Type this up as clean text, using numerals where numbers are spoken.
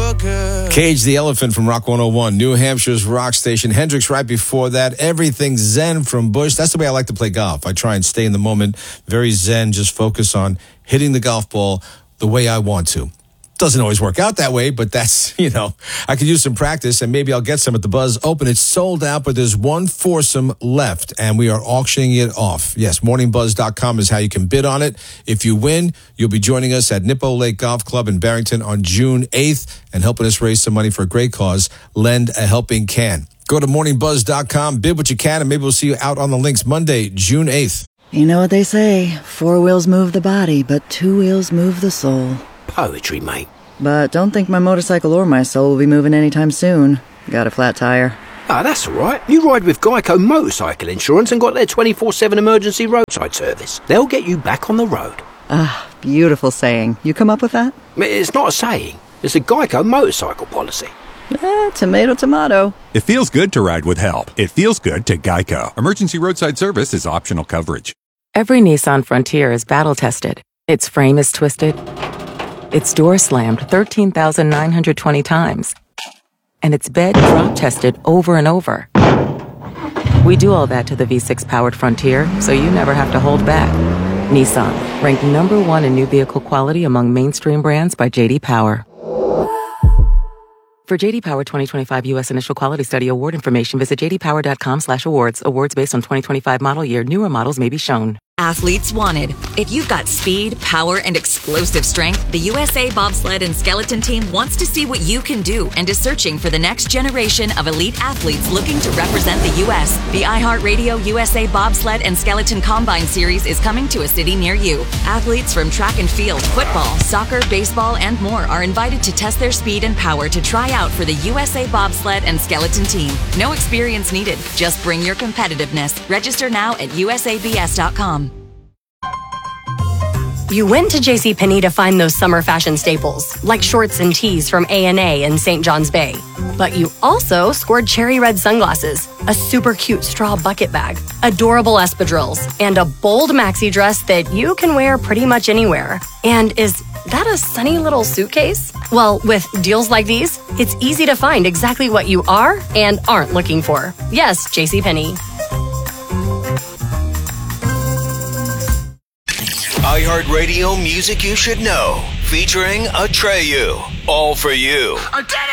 Cage the Elephant from Rock 101, New Hampshire's rock station. Hendrix right before that. Everything Zen from Bush. That's the way I like to play golf. I try and stay in the moment, very zen, just focus on hitting the golf ball the way I want to. Doesn't always work out that way, but that's, I could use some practice and maybe I'll get some at the Buzz Open. It's sold out, but there's one foursome left and we are auctioning it off. Yes, morningbuzz.com is how you can bid on it. If you win, you'll be joining us at Nippo Lake Golf Club in Barrington on June 8th and helping us raise some money for a great cause. Lend a helping can. Go to morningbuzz.com, bid what you can, and maybe we'll see you out on the links Monday, June 8th. You know what they say, 4 wheels move the body, but 2 wheels move the soul. Poetry, mate. But don't think my motorcycle or my soul will be moving anytime soon. Got a flat tire. Ah, that's all right. You ride with Geico Motorcycle Insurance and got their 24/7 emergency roadside service. They'll get you back on the road. Ah, beautiful saying. You come up with that? It's not a saying. It's a Geico motorcycle policy. Tomato, tomato. It feels good to ride with help. It feels good to Geico. Emergency roadside service is optional coverage. Every Nissan Frontier is battle-tested. Its frame is twisted. Its door slammed 13,920 times. And its bed drop-tested over and over. We do all that to the V6-powered Frontier, so you never have to hold back. Nissan, ranked #1 in new vehicle quality among mainstream brands by J.D. Power. For J.D. Power 2025 U.S. Initial Quality Study Award information, visit jdpower.com/awards. Awards based on 2025 model year. Newer models may be shown. Athletes wanted. If you've got speed, power, and explosive strength, the USA Bobsled and Skeleton Team wants to see what you can do and is searching for the next generation of elite athletes looking to represent the U.S. The iHeartRadio USA Bobsled and Skeleton Combine Series is coming to a city near you. Athletes from track and field, football, soccer, baseball, and more are invited to test their speed and power to try out for the USA Bobsled and Skeleton Team. No experience needed. Just bring your competitiveness. Register now at usabs.com. You went to JCPenney to find those summer fashion staples, like shorts and tees from A&A and St. John's Bay. But you also scored cherry red sunglasses, a super cute straw bucket bag, adorable espadrilles, and a bold maxi dress that you can wear pretty much anywhere. And is that a sunny little suitcase? Well, with deals like these, it's easy to find exactly what you are and aren't looking for. Yes, JCPenney. iHeartRadio Music You Should Know, featuring Atreyu. All for you.